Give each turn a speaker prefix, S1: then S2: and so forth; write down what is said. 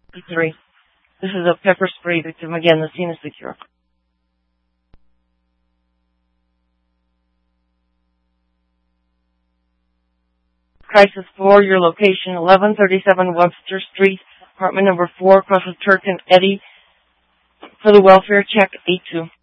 S1: 3. This is a pepper spray victim. Again, the scene is secure. Crisis 4, your location, 1137 Webster Street, apartment number 4, across with Turk and Eddie. For the welfare check, 82.